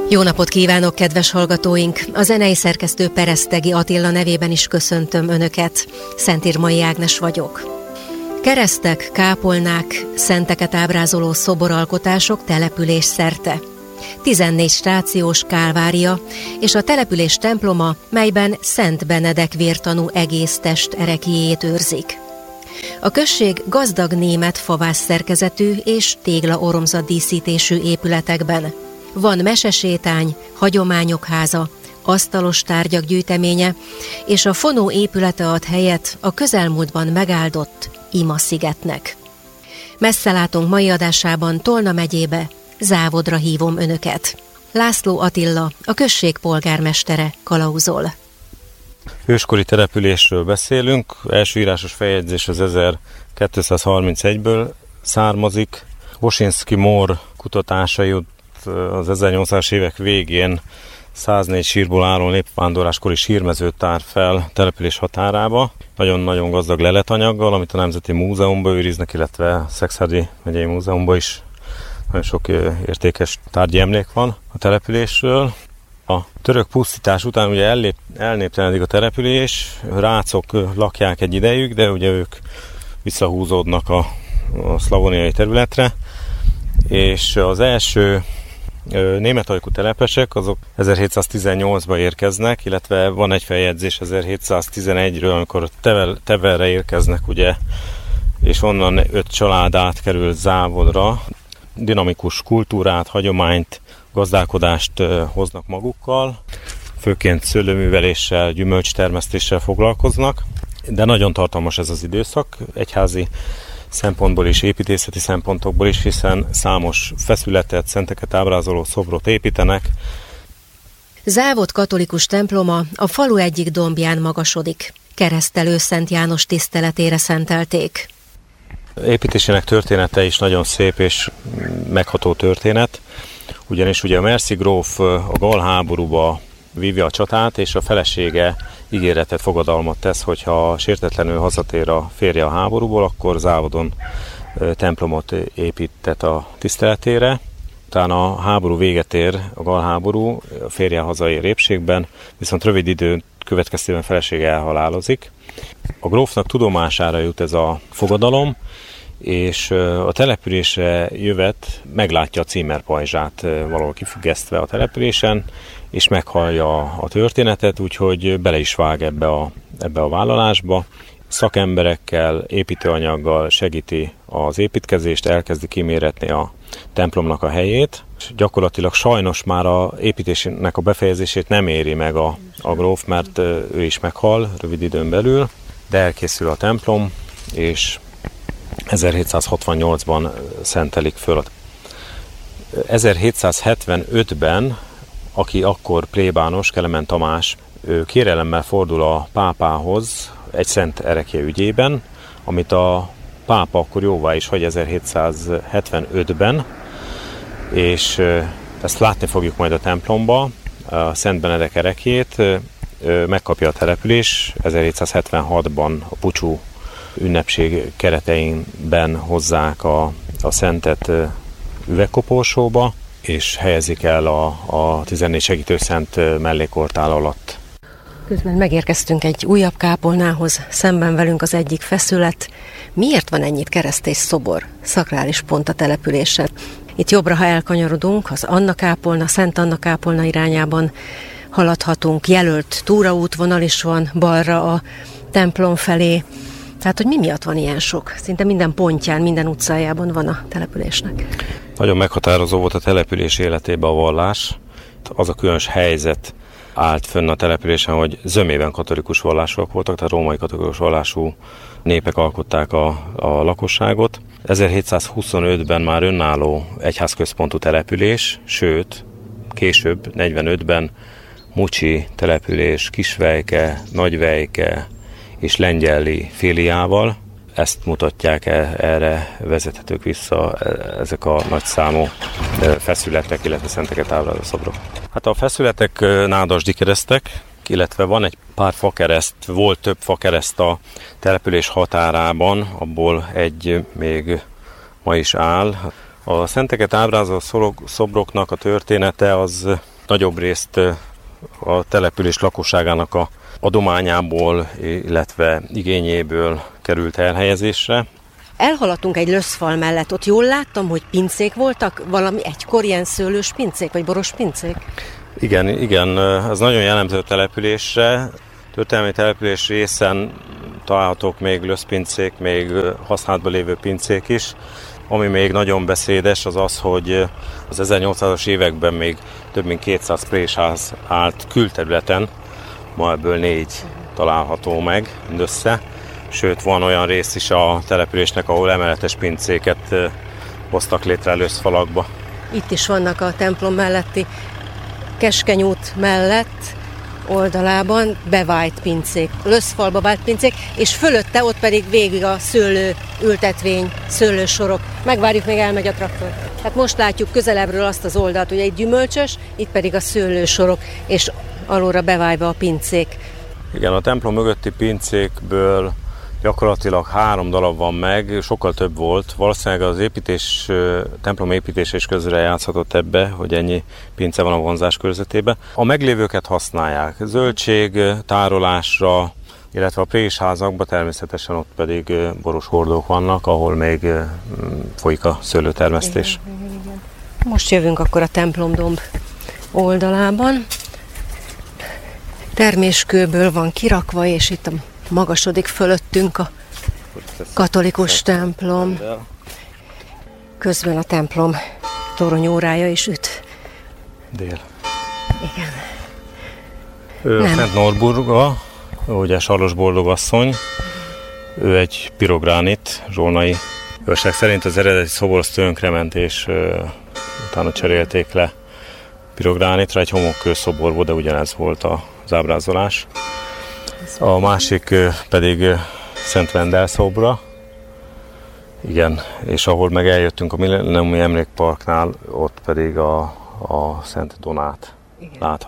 Jó napot kívánok, kedves hallgatóink! A zenei szerkesztő Peresztegi Attila nevében is köszöntöm Önöket. Szentírmai Ágnes vagyok. Keresztek, kápolnák, szenteket ábrázoló szoboralkotások település szerte. 14 stációs kálvária és a település temploma, melyben Szent Benedek vértanú egész test ereklyéjét őrzik. A község gazdag német favás szerkezetű és téglaoromzat díszítésű épületekben. Van mesesétány, hagyományok háza, asztalos tárgyak gyűjteménye, és a fonó épülete ad helyet a közelmúltban megáldott Ima-szigetnek. Messzelátunk mai adásában Tolna megyébe, Závodra hívom Önöket. László Attila, a község polgármestere kalauzol. Őskori településről beszélünk, első írásos feljegyzés az 1231-ből származik. Wosinski Mór kutatásai az 1800-as évek végén 104 sírból álló népvándorláskori sírmezőt tár fel település határába. Nagyon-nagyon gazdag leletanyaggal, amit a Nemzeti Múzeumban őriznek, illetve a Szekszárdi megyei múzeumban is nagyon sok értékes tárgyi emlék van a településről. A török pusztítás után ugye elnéptelenedik a település, rácok lakják egy idejük, de ugye ők visszahúzódnak a szlavóniai területre, és az első németajkú telepesek azok 1718-ban érkeznek, illetve van egy feljegyzés 1711-ről, amikor Teverre érkeznek, ugye, és onnan 5 család átkerül Závodra. Dinamikus kultúrát, hagyományt, gazdálkodást hoznak magukkal, főként szőlőműveléssel, gyümölcstermesztéssel foglalkoznak, de nagyon tartalmas ez az időszak, egyházi szempontból is, építészeti szempontokból is, hiszen számos feszületet, szenteket ábrázoló szobrot építenek. Závod katolikus temploma a falu egyik dombján magasodik. Keresztelő Szent János tiszteletére szentelték. Építésének története is nagyon szép és megható történet, ugyanis ugye a Merci gróf a gal háborúba vívja a csatát, és a felesége ígéretet, fogadalmat tesz, hogyha sértetlenül hazatér a férje a háborúból, akkor Závodon templomot építtet a tiszteletére. Utána a háború véget ér, a gal háború, a férje hazaér épségben, viszont rövid idő következtében felesége elhalálozik. A grófnak tudomására jut ez a fogadalom, és a településre jövet meglátja a címerpajzsát valahol kifüggesztve a településen, és meghallja a történetet, úgyhogy bele is vág ebbe a vállalásba. Szakemberekkel, építőanyaggal segíti az építkezést, elkezdi kiméretni a templomnak a helyét. Gyakorlatilag sajnos már a építésének a befejezését nem éri meg a gróf, mert ő is meghal rövid időn belül, de elkészül a templom, és 1768-ban szentelik föl. 1775-ben, aki akkor plébános, Kelemen Tamás, ő kérelemmel fordul a pápához egy szent erekje ügyében, amit a pápa akkor jóvá is hagy 1775-ben, és ezt látni fogjuk majd a templomba, a Szent Benedek erekjét megkapja a település. 1776-ban a pucsú ünnepség kereteinben hozzák a szentet üvegkoporsóba, és helyezik el a 14 segítőszent mellékortál alatt. Közben megérkeztünk egy újabb kápolnához, szemben velünk az egyik feszület. Miért van ennyit keresztély szobor, szakrális pont a településen? Itt jobbra, ha elkanyarodunk, az Anna kápolna, Szent Anna kápolna irányában haladhatunk, jelölt túraútvonal is van balra a templom felé. Tehát, hogy mi miatt van ilyen sok? Szinte minden pontján, minden utcájában van a településnek. Nagyon meghatározó volt a település életében a vallás. Az a különös helyzet állt fönn a településen, hogy zömében katolikus vallásúak voltak, tehát római katolikus vallású népek alkották a lakosságot. 1725-ben már önálló egyházközpontú település, sőt, később, 45-ben Mucsi település, Kisvejke, Nagyvejke és Lengyeli filiával. Ezt mutatják, erre vezethetők vissza ezek a nagyszámú feszületek, illetve szenteket ábrázoló szobrok. Hát a feszületek nádasdi keresztek, illetve van egy pár fakereszt, volt több fakereszt a település határában, abból egy még ma is áll. A szenteket ábrázoló szobroknak a története az nagyobb részt a település lakosságának a adományából, illetve igényéből került elhelyezésre. Elhaladtunk egy löszfal mellett, ott jól láttam, hogy pincék voltak, valami egykor ilyen szőlős pincék, vagy boros pincék? Igen, ez nagyon jellemző a településre. Történelmi település részen találhatók még löszpincék, még használatban lévő pincék is. Ami még nagyon beszédes, az az, hogy az 1800-as években még több mint 200 présház állt külterületen, ma ebből 4 található meg mindössze. Sőt, van olyan rész is a településnek, ahol emeletes pincéket hoztak létre löszfalakba. Itt is vannak a templom melletti Keskeny út mellett oldalában bevált pincék, löszfalba vált pincék, és fölötte ott pedig végig a szőlő ültetvény, szőlősorok. Megvárjuk, még elmegy a traktor. Tehát most látjuk közelebbről azt az oldalt, hogy egy gyümölcsös, itt pedig a szőlősorok, és alulra bevájva a pincék. Igen, a templom mögötti pincékből gyakorlatilag 3 darab van meg, sokkal több volt. Valószínűleg az templom építése is közre játszhatott ebbe, hogy ennyi pince van a vonzás körzetében. A meglévőket használják zöldség tárolásra, illetve a présházakban természetesen ott pedig boros hordók vannak, ahol még folyik a szőlőtermesztés. Igen. Most jövünk akkor a templomdomb oldalában. Terméskőből van kirakva, és itt magasodik fölöttünk a katolikus templom. Közben a templom toronyórája is üt. Dél. Igen. Szent Norburga, ugye Sarlos Boldogasszony, ő egy pirogránit, zsolnai őrség szerint az eredeti szobor tönkrement, és utána cserélték le pirogránitre, egy homokkő szobor volt, de ugyanez volt az ábrázolás. A másik pedig Szent Vendel szobra. Igen, és ahol meg eljöttünk a Millenniumi Emlékparknál, ott pedig a Szent Donát látható.